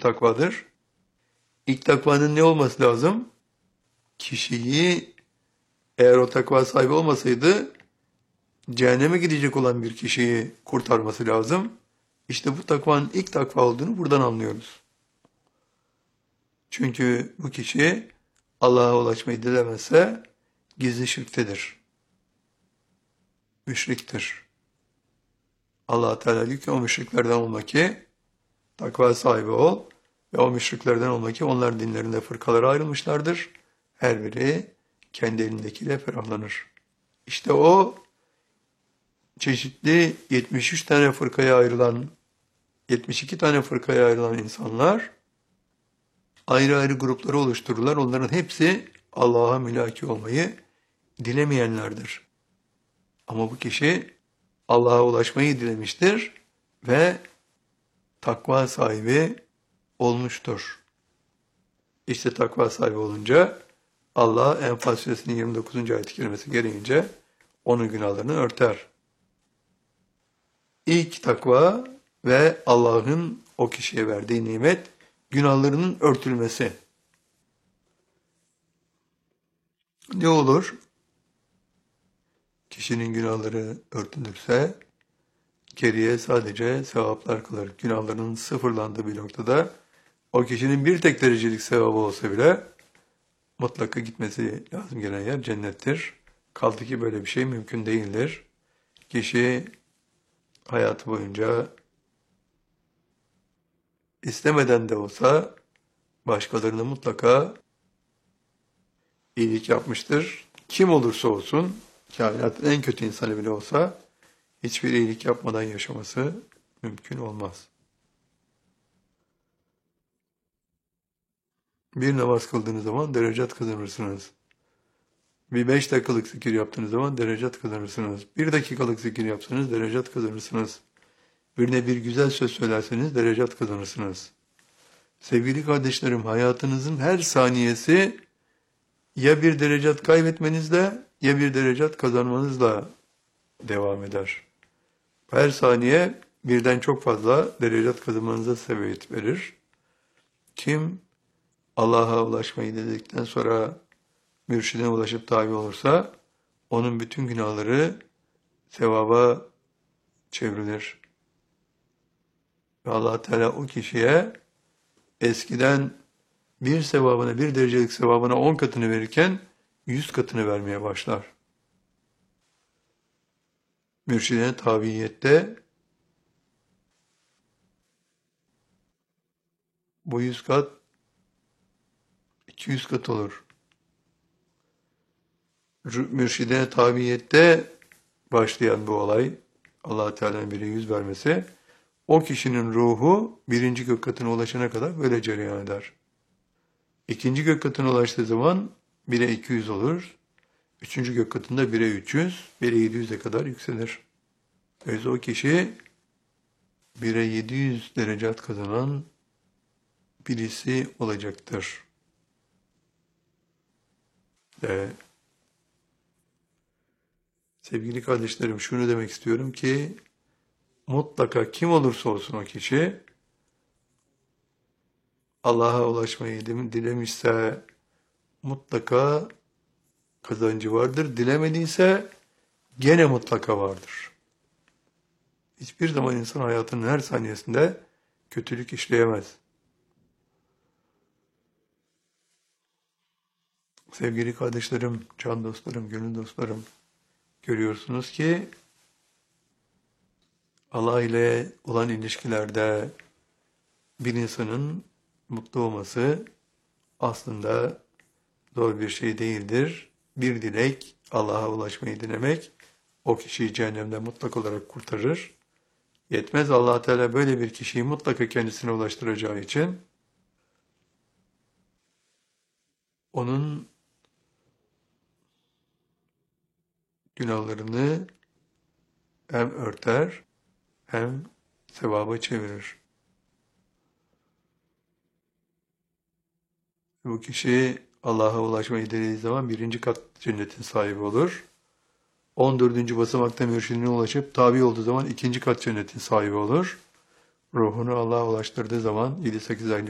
takvadır. İlk takvanın ne olması lazım? Kişiyi, eğer o takva sahibi olmasaydı, cehenneme gidecek olan bir kişiyi kurtarması lazım. İşte bu takvanın ilk takva olduğunu buradan anlıyoruz. Çünkü bu kişi Allah'a ulaşmayı dilemezse gizli şirktedir. Müşriktir. Allah Teala diyor ki o müşriklerden olma ki takva sahibi ol ve o müşriklerden olma ki onlar dinlerinde fırkalara ayrılmışlardır. Her biri kendi elindekiyle ferahlanır. İşte o çeşitli 73 tane fırkaya ayrılan, 72 tane fırkaya ayrılan insanlar ayrı ayrı grupları oluştururlar. Onların hepsi Allah'a mülaki olmayı dilemeyenlerdir. Ama bu kişi Allah'a ulaşmayı dilemiştir ve takva sahibi olmuştur. İşte takva sahibi olunca Allah Enfal Suresinin 29. ayet-i kerimesi gereğince onun günahlarını örter. İlk takva ve Allah'ın o kişiye verdiği nimet günahlarının örtülmesi. Ne olur? Kişinin günahları örtülürse geriye sadece sevaplar kalır. Günahlarının sıfırlandığı bir noktada o kişinin bir tek derecelik sevabı olsa bile mutlaka gitmesi lazım gelen yer cennettir. Kaldı ki böyle bir şey mümkün değildir. Kişi hayatı boyunca istemeden de olsa başkalarına mutlaka iyilik yapmıştır. Kim olursa olsun, kainatın en kötü insanı bile olsa hiçbir iyilik yapmadan yaşaması mümkün olmaz. Bir namaz kıldığınız zaman derecat kazanırsınız. Bir 5 dakikalık zikir yaptığınız zaman derecat kazanırsınız. 1 dakikalık zikir yapsanız derecat kazanırsınız. Birine bir güzel söz söylerseniz derecat kazanırsınız. Sevgili kardeşlerim, hayatınızın her saniyesi ya bir derecat kaybetmenizle ya bir derecat kazanmanızla devam eder. Her saniye birden çok fazla derecat kazanmanıza sebebiyet verir. Kim Allah'a ulaşmayı dedikten sonra mürşidine ulaşıp tabi olursa onun bütün günahları sevaba çevrilir. Ve Allah Teala o kişiye eskiden bir sevabına, bir derecelik sevabına 10 katını verirken 100 katını vermeye başlar. Mürşidine tabiyette bu 100 kat 200 kat olur. Mürşidine tabiyette başlayan bu olay, Allah Teala'nın bire 100 vermesi, o kişinin ruhu 1. gök katına ulaşana kadar böyle cereyan eder. 2. gök katına ulaştığı zaman 1'e 200 olur. 3. gök katında 1'e 300, 1'e 700'e kadar yükselir. Öyleyse o kişi 1'e 700 derecat kazanan birisi olacaktır. Sevgili kardeşlerim, şunu demek istiyorum ki mutlaka kim olursa olsun o kişi Allah'a ulaşmayı dilemişse mutlaka kazancı vardır. Dilemediyse gene mutlaka vardır. Hiçbir zaman insan hayatının her saniyesinde kötülük işleyemez. Sevgili kardeşlerim, can dostlarım, gönül dostlarım, görüyorsunuz ki Allah ile olan ilişkilerde bir insanın mutlu olması aslında zor bir şey değildir. Bir dilek, Allah'a ulaşmayı dilemek, o kişiyi cehennemden mutlak olarak kurtarır. Yetmez, Allah Teala böyle bir kişiyi mutlaka kendisine ulaştıracağı için onun günahlarını hem örter hem sevaba çevirir. Bu kişi Allah'a ulaşmayı dilediği zaman 1. kat cennetin sahibi olur. 14. basamakta mürşidine ulaşıp tabi olduğu zaman 2. kat cennetin sahibi olur. Ruhunu Allah'a ulaştırdığı zaman 7-8 aylık